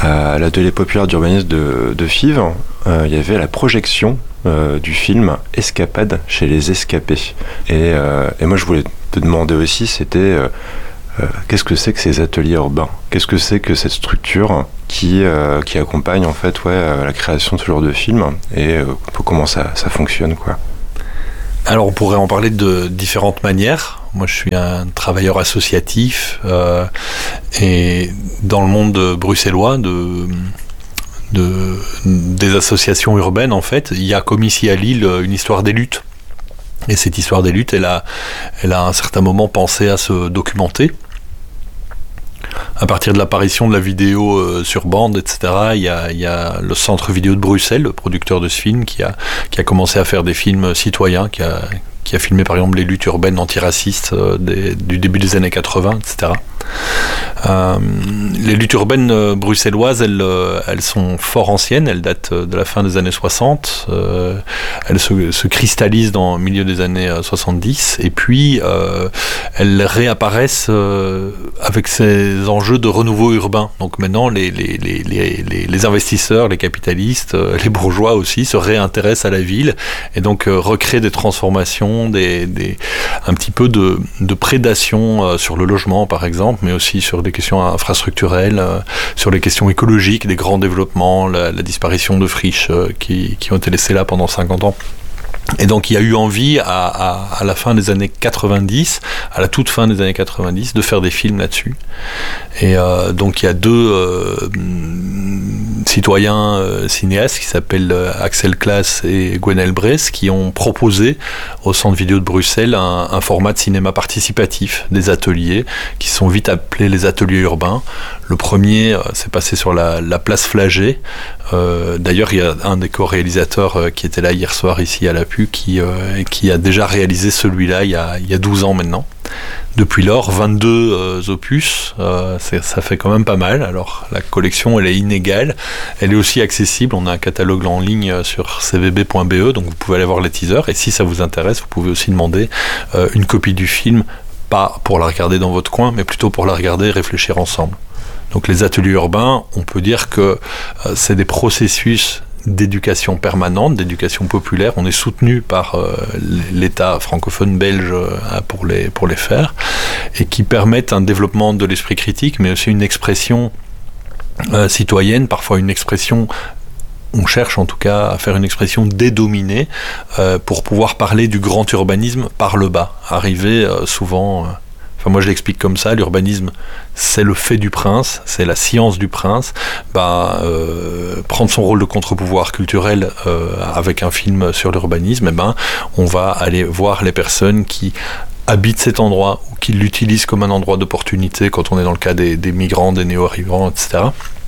à l'atelier populaire d'urbanisme de Fives, il y avait la projection du film Escapade chez les Escapés. Et moi, je voulais te demander aussi, c'était qu'est-ce que c'est que ces ateliers urbains ? Qu'est-ce que c'est que cette structure qui accompagne en fait la création de ce genre de film et comment ça fonctionne, quoi. Alors on pourrait en parler de différentes manières. Moi je suis un travailleur associatif et dans le monde bruxellois des associations urbaines en fait, il y a comme ici à Lille une histoire des luttes. Et cette histoire des luttes, elle a à un certain moment pensé à se documenter. À partir de l'apparition de la vidéo sur bande, etc., il y a le Centre Vidéo de Bruxelles, le producteur de ce film, qui a commencé à faire des films citoyens, qui a filmé par exemple les luttes urbaines antiracistes du début des années 80, etc. Les luttes urbaines bruxelloises, elles sont fort anciennes, elles datent de la fin des années 60, elles se cristallisent dans le milieu des années 70, et puis elles réapparaissent avec ces enjeux de renouveau urbain. Donc maintenant, les investisseurs, les capitalistes, les bourgeois aussi se réintéressent à la ville, et donc recréent des transformations, un petit peu de prédation sur le logement par exemple, mais aussi sur des questions infrastructurelles, sur les questions écologiques, des grands développements, la disparition de friches qui ont été laissées là pendant 50 ans. Et donc il y a eu envie à la fin des années 90, à la toute fin des années 90, de faire des films là-dessus. Et donc il y a deux citoyens cinéastes qui s'appellent Axel Claes et Gwenel Bress qui ont proposé au Centre Vidéo de Bruxelles un format de cinéma participatif, des ateliers qui sont vite appelés les ateliers urbains. Le premier s'est passé sur la place Flagey. D'ailleurs, il y a un des co-réalisateurs qui était là hier soir ici à l'APU qui a déjà réalisé celui-là il y a 12 ans maintenant. Depuis lors, 22 opus, ça fait quand même pas mal. Alors, la collection, elle est inégale. Elle est aussi accessible. On a un catalogue en ligne sur cvb.be, donc vous pouvez aller voir les teasers. Et si ça vous intéresse, vous pouvez aussi demander une copie du film, pas pour la regarder dans votre coin, mais plutôt pour la regarder et réfléchir ensemble. Donc les ateliers urbains, on peut dire que c'est des processus d'éducation permanente, d'éducation populaire. On est soutenu par l'État francophone belge pour les faire, et qui permettent un développement de l'esprit critique, mais aussi une expression citoyenne, parfois une expression... On cherche en tout cas à faire une expression dédominée pour pouvoir parler du grand urbanisme par le bas. Arriver souvent... Enfin, moi je l'explique comme ça, l'urbanisme c'est le fait du prince, c'est la science du prince. Prendre son rôle de contre-pouvoir culturel avec un film sur l'urbanisme, on va aller voir les personnes qui habitent cet endroit ou qui l'utilisent comme un endroit d'opportunité quand on est dans le cas des migrants, des néo-arrivants, etc.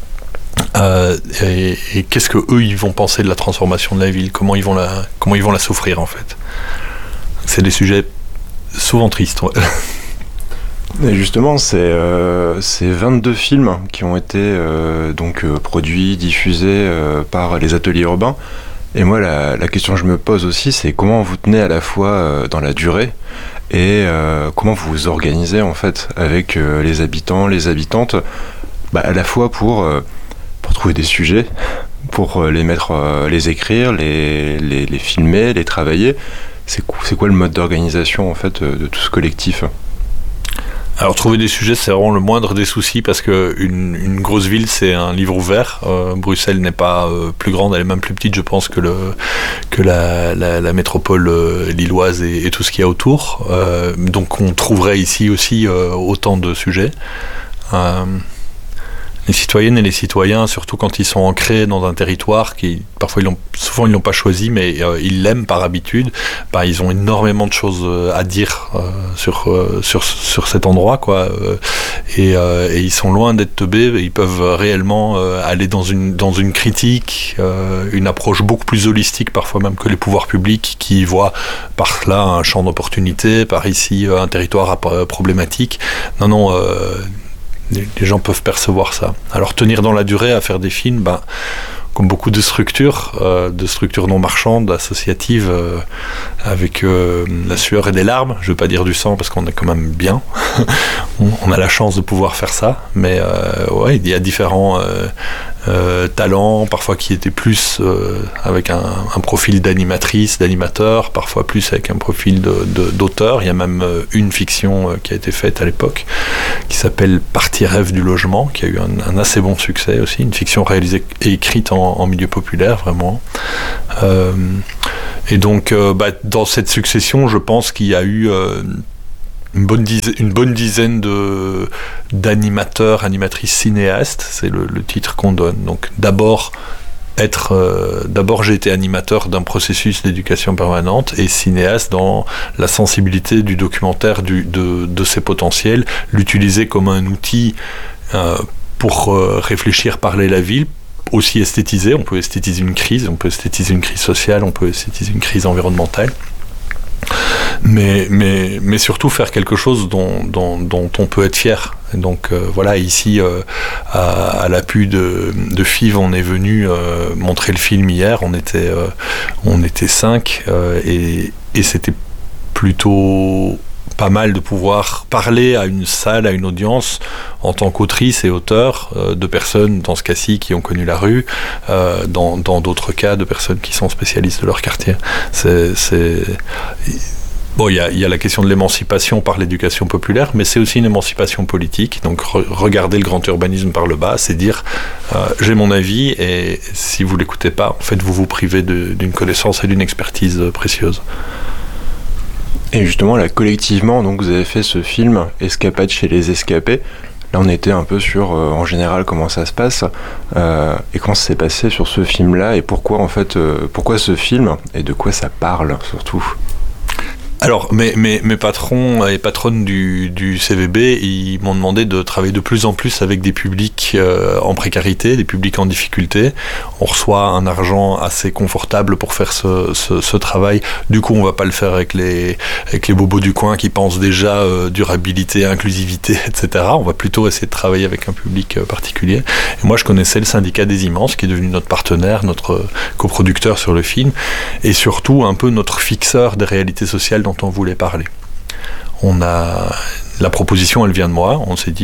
Et qu'est-ce que eux ils vont penser de la transformation de la ville, comment ils vont la souffrir en fait. C'est des sujets souvent tristes. Ouais. Et justement, c'est 22 films qui ont été produits, diffusés par les ateliers urbains. Et moi, la question que je me pose aussi, c'est comment vous tenez à la fois dans la durée et comment vous vous organisez en fait avec les habitants, les habitantes, à la fois pour trouver des sujets, pour les mettre, les écrire, les filmer, les travailler. C'est quoi le mode d'organisation en fait de tout ce collectif ? Alors trouver des sujets, c'est vraiment le moindre des soucis parce que une grosse ville, c'est un livre ouvert. Bruxelles n'est pas plus grande, elle est même plus petite, je pense, que la métropole lilloise et tout ce qu'il y a autour. Donc on trouverait ici aussi autant de sujets. Les citoyennes et les citoyens, surtout quand ils sont ancrés dans un territoire qui, parfois, souvent ils l'ont pas choisi, mais ils l'aiment par habitude, ils ont énormément de choses à dire sur cet endroit, quoi. Et ils sont loin d'être teubés, ils peuvent réellement aller dans une critique, une approche beaucoup plus holistique, parfois même que les pouvoirs publics, qui voient par là un champ d'opportunité, par ici un territoire problématique. Non, les gens peuvent percevoir ça. Alors tenir dans la durée à faire des films, comme beaucoup de structures non marchandes, associatives, avec la sueur et des larmes, je ne veux pas dire du sang parce qu'on est quand même bien, on a la chance de pouvoir faire ça, mais il y a différents talent, parfois qui était plus avec un profil d'animatrice, d'animateur, parfois plus avec un profil d'auteur. Il y a même une fiction qui a été faite à l'époque, qui s'appelle Partie rêve du logement, qui a eu un assez bon succès aussi, une fiction réalisée et écrite en milieu populaire, vraiment. Et donc, dans cette succession, je pense qu'il y a eu une bonne dizaine d'animateurs, animatrices cinéastes, c'est le titre qu'on donne. Donc d'abord j'ai été animateur d'un processus d'éducation permanente et cinéaste dans la sensibilité du documentaire de ses potentiels, l'utiliser comme un outil pour réfléchir, parler la ville, aussi esthétiser. On peut esthétiser une crise sociale, on peut esthétiser une crise environnementale. Mais surtout faire quelque chose dont on peut être fier. Et donc voilà, ici à l'appui de FIV, on est venu montrer le film hier. On était 5 et c'était plutôt pas mal de pouvoir parler à une salle, à une audience, en tant qu'autrice et auteur, de personnes, dans ce cas-ci, qui ont connu la rue, dans d'autres cas, de personnes qui sont spécialistes de leur quartier. Bon, il y a la question de l'émancipation par l'éducation populaire, mais c'est aussi une émancipation politique. Donc regarder le grand urbanisme par le bas, c'est dire j'ai mon avis et si vous l'écoutez pas, en fait vous privez d'une connaissance et d'une expertise précieuse. Et justement, là, collectivement, donc vous avez fait ce film Escapade chez les escapés. Là, on était un peu sur, en général, comment ça se passe et comment ça s'est passé sur ce film-là et pourquoi ce film et de quoi ça parle surtout. Alors, mes patrons et patronnes du CVB, ils m'ont demandé de travailler de plus en plus avec des publics en précarité, des publics en difficulté. On reçoit un argent assez confortable pour faire ce travail. Du coup, on va pas le faire avec les bobos du coin qui pensent déjà durabilité, inclusivité, etc. On va plutôt essayer de travailler avec un public particulier. Et moi, je connaissais le syndicat des immenses, qui est devenu notre partenaire, notre coproducteur sur le film, et surtout un peu notre fixeur des réalités sociales dont on voulait parler. La proposition, elle vient de moi. On s'est dit,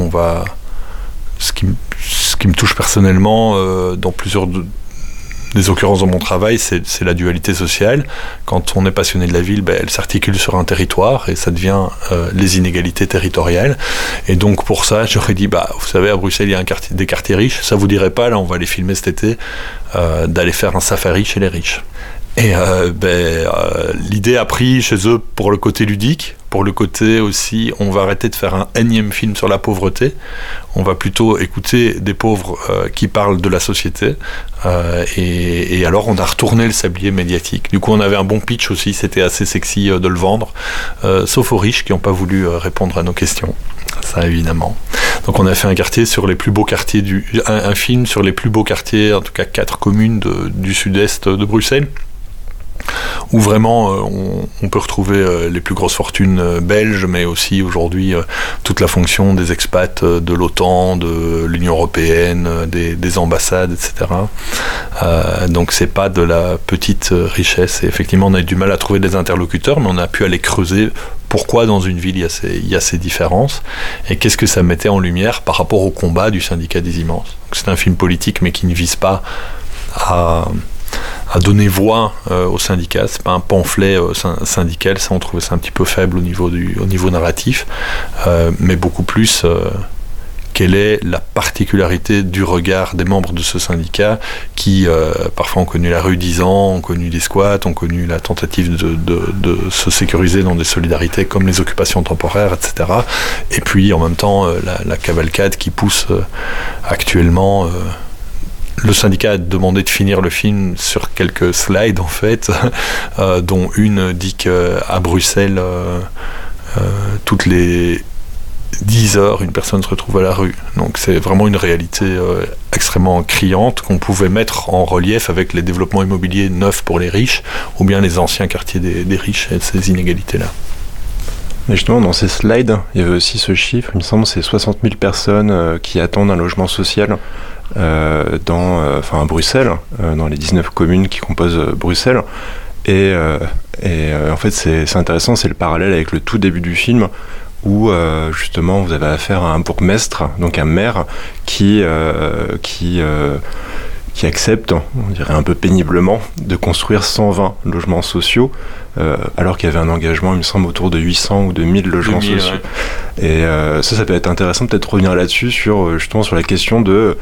ce qui me touche personnellement dans plusieurs des occurrences dans mon travail, c'est la dualité sociale. Quand on est passionné de la ville, elle s'articule sur un territoire et ça devient les inégalités territoriales. Et donc pour ça, j'aurais dit, vous savez, à Bruxelles, il y a des quartiers riches. Ça vous dirait pas, là, on va aller filmer cet été, d'aller faire un safari chez les riches. Et l'idée a pris chez eux pour le côté ludique, pour le côté aussi, on va arrêter de faire un énième film sur la pauvreté, on va plutôt écouter des pauvres qui parlent de la société, et alors on a retourné le sablier médiatique. Du coup on avait un bon pitch aussi, c'était assez sexy de le vendre, sauf aux riches qui n'ont pas voulu répondre à nos questions, ça évidemment. Donc on a fait un film sur les plus beaux quartiers, en tout cas 4 communes du sud-est de Bruxelles, où vraiment on peut retrouver les plus grosses fortunes belges, mais aussi aujourd'hui toute la fonction des expats de l'OTAN, de l'Union européenne, des ambassades, etc. Donc c'est pas de la petite richesse. Et effectivement, on a eu du mal à trouver des interlocuteurs, mais on a pu aller creuser pourquoi dans une ville il y a ces différences, et qu'est-ce que ça mettait en lumière par rapport au combat du syndicat des immenses. Donc c'est un film politique, mais qui ne vise pas à donner voix au syndicat. C'est pas un pamphlet syndical, ça on trouvait ça un petit peu faible au niveau narratif, mais beaucoup plus quelle est la particularité du regard des membres de ce syndicat qui parfois ont connu la rue 10 ans, ont connu des squats, ont connu la tentative de se sécuriser dans des solidarités comme les occupations temporaires, etc. Et puis en même temps la cavalcade qui pousse actuellement. Le syndicat a demandé de finir le film sur quelques slides en fait, dont une dit qu'à Bruxelles, toutes les 10 heures, une personne se retrouve à la rue. Donc c'est vraiment une réalité extrêmement criante qu'on pouvait mettre en relief avec les développements immobiliers neufs pour les riches, ou bien les anciens quartiers des riches et ces inégalités-là. Mais justement, dans ces slides, il y avait aussi ce chiffre, il me semble, c'est 60 000 personnes qui attendent un logement social à Bruxelles, dans les 19 communes qui composent Bruxelles. Et en fait, c'est intéressant, c'est le parallèle avec le tout début du film, où justement vous avez affaire à un bourgmestre, donc un maire qui accepte, on dirait un peu péniblement, de construire 120 logements sociaux, alors qu'il y avait un engagement, il me semble, autour de 800 ou de 1000 logements sociaux. Ouais. Et ça peut être intéressant, peut-être revenir là-dessus, justement sur la question de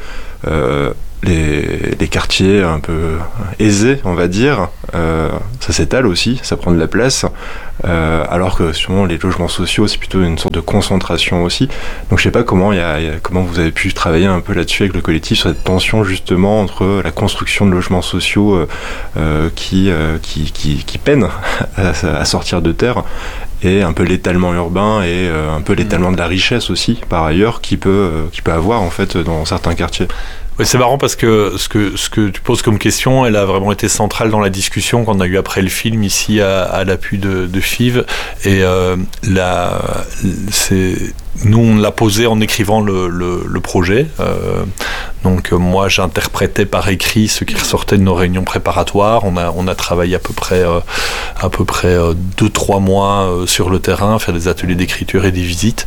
les quartiers un peu aisés, on va dire, ça s'étale aussi, ça prend de la place, alors que sûrement les logements sociaux, c'est plutôt une sorte de concentration aussi. Donc je sais pas comment comment vous avez pu travailler un peu là-dessus avec le collectif, sur cette tension justement entre la construction de logements sociaux qui peinent à sortir de terre, et un peu l'étalement urbain et un peu l'étalement de la richesse aussi, par ailleurs, qui peut avoir en fait dans certains quartiers. Oui, c'est marrant parce que ce que tu poses comme question, elle a vraiment été centrale dans la discussion qu'on a eue après le film ici à l'appui de FIV. Et nous, on l'a posé en écrivant le projet. Donc moi, j'interprétais par écrit ce qui ressortait de nos réunions préparatoires. On a travaillé à peu près 2-3 mois sur le terrain, faire des ateliers d'écriture et des visites.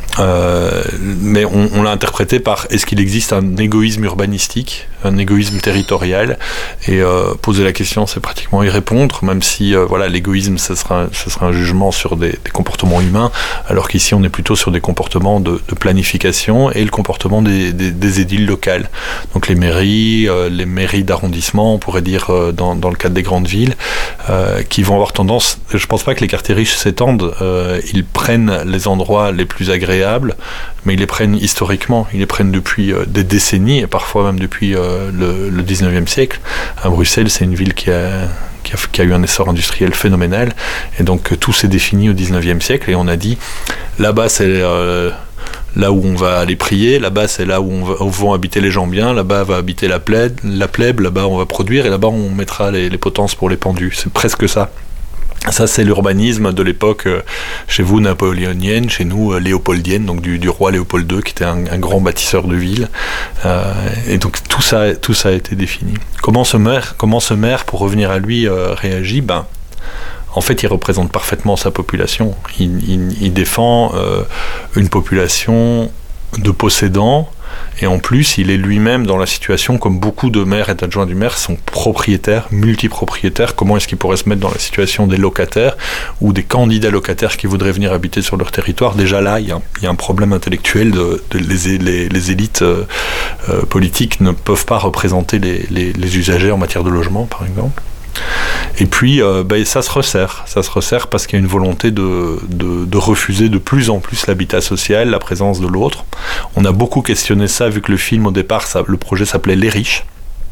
Mais on l'a interprété par est-ce qu'il existe un égoïsme urbanistique, un égoïsme territorial, et poser la question, c'est pratiquement y répondre, même si l'égoïsme, ce sera un jugement sur des comportements humains, alors qu'ici on est plutôt sur des comportements de planification et le comportement des édiles locales. Donc les mairies d'arrondissement, on pourrait dire dans le cadre des grandes villes, qui vont avoir tendance, je pense pas que les quartiers riches s'étendent, ils prennent les endroits les plus agréables, mais ils les prennent historiquement, ils les prennent depuis des décennies, et parfois même depuis le 19e siècle. À Bruxelles, c'est une ville qui a eu un essor industriel phénoménal, et donc tout s'est défini au 19e siècle, et on a dit, là-bas c'est là où on va aller prier, là-bas c'est là où vont habiter les gens bien, là-bas va habiter la plèbe, là-bas on va produire, et là-bas on mettra les potences pour les pendus. C'est presque ça. Ça, c'est l'urbanisme de l'époque, chez vous, napoléonienne, chez nous, léopoldienne, donc du roi Léopold II, qui était un grand bâtisseur de villes. Et donc, tout ça a été défini. Comment ce maire, pour revenir à lui, réagit ? En fait, il représente parfaitement sa population. Il défend une population de possédants, et en plus, il est lui-même dans la situation, comme beaucoup de maires et d'adjoints du maire sont propriétaires, multipropriétaires. Comment est-ce qu'ils pourraient se mettre dans la situation des locataires ou des candidats locataires qui voudraient venir habiter sur leur territoire ? Déjà là, il y a un problème intellectuel. Les élites politiques ne peuvent pas représenter les usagers en matière de logement, par exemple. Et puis ça se resserre parce qu'il y a une volonté de refuser de plus en plus l'habitat social, la présence de l'autre. On a beaucoup questionné ça, vu que le film au départ, le projet s'appelait Les Riches.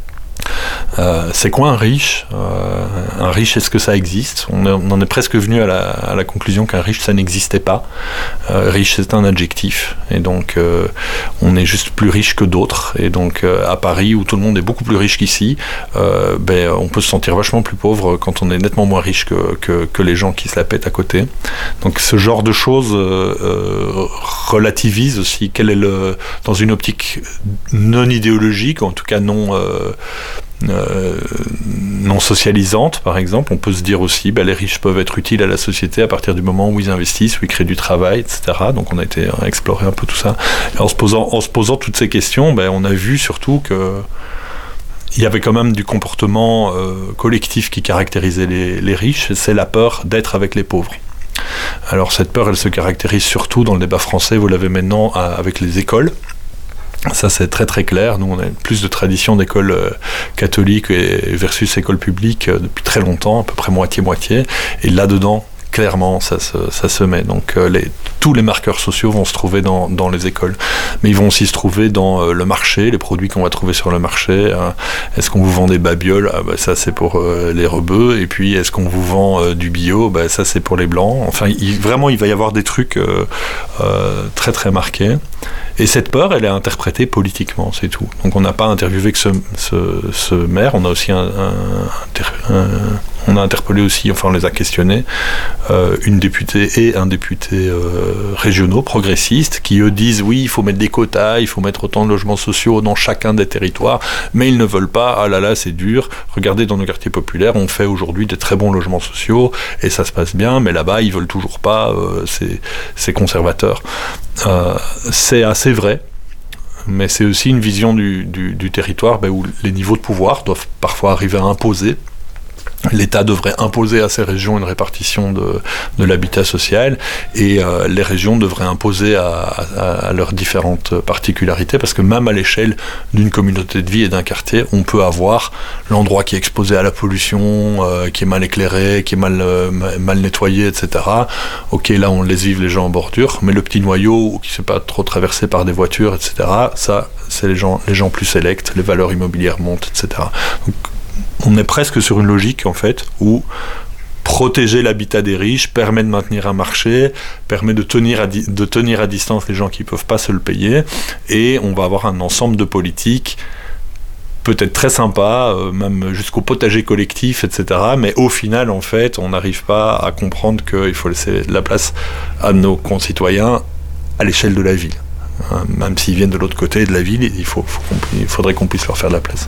C'est quoi un riche ? Un riche, est-ce que ça existe ? On en est presque venu à la conclusion qu'un riche, ça n'existait pas. Riche, c'est un adjectif, et donc on est juste plus riche que d'autres. Et donc à Paris, où tout le monde est beaucoup plus riche qu'ici, on peut se sentir vachement plus pauvre quand on est nettement moins riche que les gens qui se la pètent à côté. Donc ce genre de choses relativise aussi dans une optique non idéologique, en tout cas non socialisante, par exemple. On peut se dire aussi, les riches peuvent être utiles à la société à partir du moment où ils investissent, où ils créent du travail, etc. Donc on a été explorer un peu tout ça. Et en se posant toutes ces questions, on a vu surtout que il y avait quand même du comportement collectif qui caractérisait les riches, c'est la peur d'être avec les pauvres. Alors cette peur, elle se caractérise surtout dans le débat français, vous l'avez maintenant avec les écoles. Ça, c'est très très clair. Nous, on a plus de tradition d'école catholique versus école publique depuis très longtemps, à peu près moitié-moitié. Et là-dedans, clairement, ça se met. Donc, tous les marqueurs sociaux vont se trouver dans les écoles. Mais ils vont aussi se trouver dans le marché, les produits qu'on va trouver sur le marché. Est-ce qu'on vous vend des babioles ? Ça, c'est pour les rebeux. Et puis, est-ce qu'on vous vend du bio ? Ça, c'est pour les blancs. Enfin, vraiment, il va y avoir des trucs très très marqués. Et cette peur, elle est interprétée politiquement, c'est tout. Donc on n'a pas interviewé que ce maire, on a aussi on a interpellé aussi, enfin on les a questionnés, une députée et un député régionaux progressistes qui eux disent oui, il faut mettre des quotas, il faut mettre autant de logements sociaux dans chacun des territoires, mais ils ne veulent pas, ah là là c'est dur, regardez dans nos quartiers populaires, on fait aujourd'hui des très bons logements sociaux et ça se passe bien, mais là-bas ils veulent toujours pas, c'est conservateur. C'est assez vrai, mais c'est aussi une vision du territoire où les niveaux de pouvoir doivent parfois arriver à imposer. L'État devrait imposer à ces régions une répartition de l'habitat social et les régions devraient imposer à leurs différentes particularités, parce que même à l'échelle d'une communauté de vie et d'un quartier, on peut avoir l'endroit qui est exposé à la pollution, qui est mal éclairé, qui est mal nettoyé, etc. Ok, là on laisse vivre les gens en bordure, mais le petit noyau qui ne s'est pas trop traversé par des voitures, etc., ça c'est les gens plus sélects, les valeurs immobilières montent, etc. Donc, on est presque sur une logique, en fait, où protéger l'habitat des riches permet de maintenir un marché, permet de tenir à distance les gens qui ne peuvent pas se le payer, et on va avoir un ensemble de politiques peut-être très sympa, même jusqu'au potager collectif, etc. Mais au final, en fait, on n'arrive pas à comprendre qu'il faut laisser de la place à nos concitoyens à l'échelle de la ville. Même s'ils viennent de l'autre côté de la ville, il faudrait qu'on puisse leur faire de la place.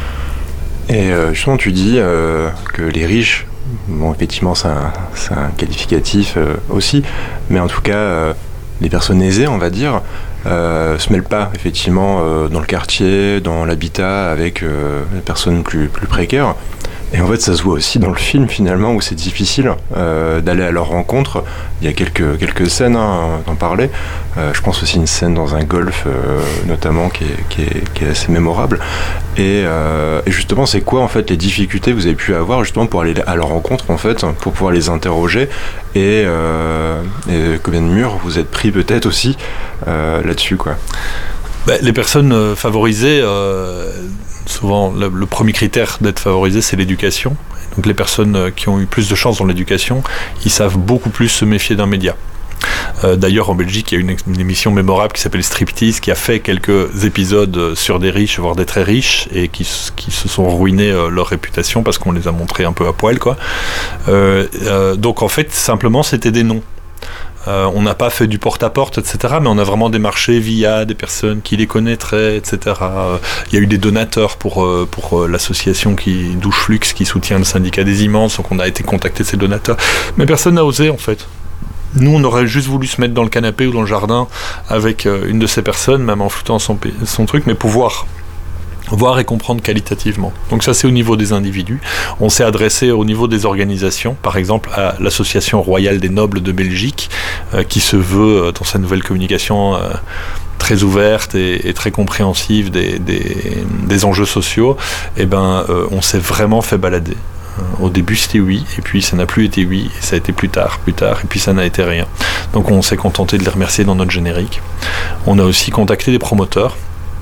Et justement, tu dis que les riches, bon, effectivement, c'est un qualificatif aussi, mais en tout cas, les personnes aisées, on va dire, se mêlent pas, effectivement, dans le quartier, dans l'habitat, avec les personnes plus précaires. Et en fait, ça se voit aussi dans le film, finalement, où c'est difficile d'aller à leur rencontre. Il y a quelques scènes, d'en parler. Je pense aussi une scène dans un golf, notamment, qui est assez mémorable. Et justement, c'est quoi, en fait, les difficultés que vous avez pu avoir, justement, pour aller à leur rencontre, en fait, pour pouvoir les interroger, et combien de murs vous êtes pris, peut-être, aussi, là-dessus, quoi. Les personnes favorisées... Souvent, le premier critère d'être favorisé, c'est l'éducation. Donc les personnes qui ont eu plus de chance dans l'éducation, ils savent beaucoup plus se méfier d'un média. D'ailleurs, en Belgique, il y a une émission mémorable qui s'appelle Striptease, qui a fait quelques épisodes sur des riches, voire des très riches, et qui se sont ruinés leur réputation parce qu'on les a montrés un peu à poil, quoi. Donc en fait, simplement, c'était des noms. On n'a pas fait du porte-à-porte, etc., mais on a vraiment démarché via des personnes qui les connaîtraient, etc. Il y a eu des donateurs pour l'association Douche Flux, qui soutient le syndicat des immenses, donc on a été contacté ces donateurs. Mais personne n'a osé, en fait. Nous, on aurait juste voulu se mettre dans le canapé ou dans le jardin avec une de ces personnes, même en floutant son truc, mais pouvoir voir et comprendre qualitativement. Donc ça, c'est au niveau des individus. On s'est adressé au niveau des organisations, par exemple à l'Association royale des nobles de Belgique, qui se veut, dans sa nouvelle communication, très ouverte et très compréhensive des enjeux sociaux. On s'est vraiment fait balader. Au début, c'était oui, et puis ça n'a plus été oui, et ça a été plus tard, et puis ça n'a été rien. Donc on s'est contenté de les remercier dans notre générique. On a aussi contacté des promoteurs,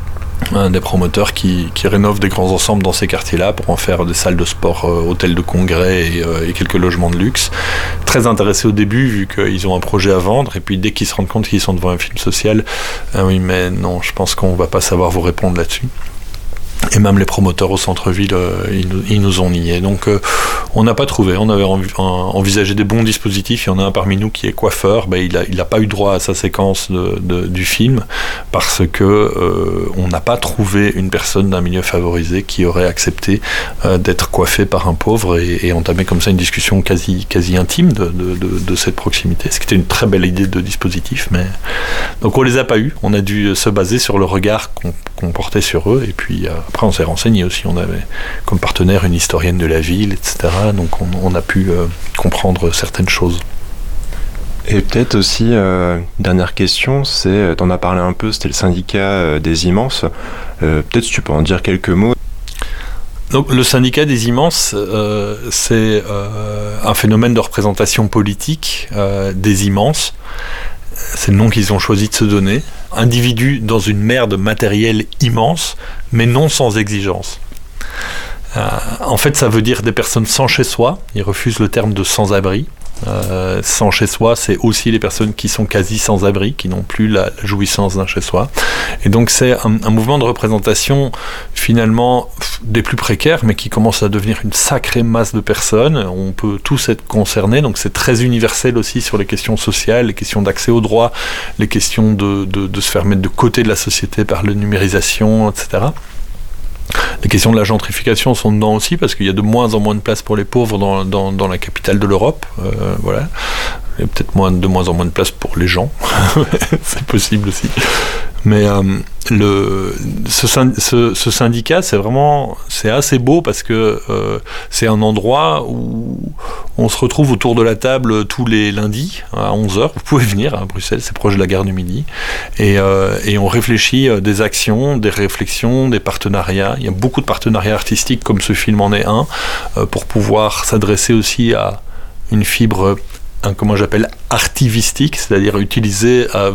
qui rénovent des grands ensembles dans ces quartiers-là pour en faire des salles de sport, hôtels de congrès et quelques logements de luxe. Très intéressés au début, vu qu'ils ont un projet à vendre, et puis dès qu'ils se rendent compte qu'ils sont devant un film social, oui, mais non, je pense qu'on va pas savoir vous répondre là-dessus. Et même les promoteurs au centre-ville, ils nous ont nié. Donc on n'a pas trouvé. On avait envisagé des bons dispositifs. Il y en a un parmi nous qui est coiffeur. Il n'a pas eu droit à sa séquence du film parce que on n'a pas trouvé une personne d'un milieu favorisé qui aurait accepté d'être coiffé par un pauvre et entamer comme ça une discussion quasi intime de cette proximité. Ce qui était une très belle idée de dispositif. Mais donc on les a pas eus. On a dû se baser sur le regard qu'on portait sur eux. Et puis après, on s'est renseigné aussi. On avait comme partenaire une historienne de la ville, etc. Donc on a pu comprendre certaines choses. Et peut-être aussi, dernière question, t'en as parlé un peu, c'était le syndicat des immenses. Peut-être si tu peux en dire quelques mots. Donc le syndicat des immenses, c'est un phénomène de représentation politique des immenses. C'est le nom qu'ils ont choisi de se donner. Individus dans une merde matérielle immense, mais non sans exigence. En fait, ça veut dire des personnes sans chez soi. Ils refusent le terme de sans-abri. Sans chez soi, c'est aussi les personnes qui sont quasi sans abri, qui n'ont plus la jouissance d'un chez soi. Et donc c'est un mouvement de représentation finalement des plus précaires, mais qui commence à devenir une sacrée masse de personnes. On peut tous être concernés, donc c'est très universel aussi sur les questions sociales, les questions d'accès aux droits, les questions de se faire mettre de côté de la société par la numérisation, etc. Les questions de la gentrification sont dedans aussi, parce qu'il y a de moins en moins de place pour les pauvres dans la capitale de l'Europe. Voilà. Il y a peut-être de moins en moins de place pour les gens. C'est possible aussi. Mais ce syndicat, c'est assez beau, parce que c'est un endroit où on se retrouve autour de la table tous les lundis à 11h. Vous pouvez venir à Bruxelles, c'est proche de la gare du Midi. Et on réfléchit des actions, des réflexions, des partenariats. Il y a beaucoup de partenariats artistiques, comme ce film en est un, pour pouvoir s'adresser aussi à une fibre, comment j'appelle, artivistique, c'est-à-dire utiliser